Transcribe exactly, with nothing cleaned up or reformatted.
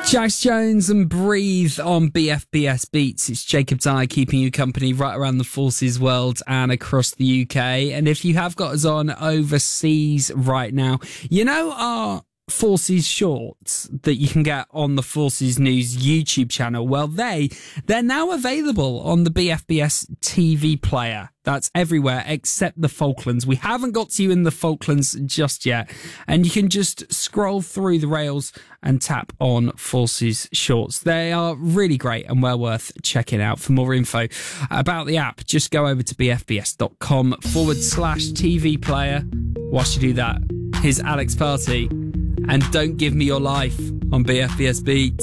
Jax Jones and Breathe on B F B S Beats. It's Jacob Dye keeping you company right around the Forces world and across the U K. And if you have got us on overseas right now, you know our Forces shorts that you can get on the Forces News YouTube channel? Well, they, they're now available on the B F B S T V player. That's everywhere except the Falklands. We haven't got to you in the Falklands just yet. And you can just scroll through the rails and tap on Forces shorts. They are really great and well worth checking out. For more info about the app, just go over to bfbs.com forward slash TV player. Whilst you do that, here's Alex Party and Don't Give Me Your Life on B F B S Beats.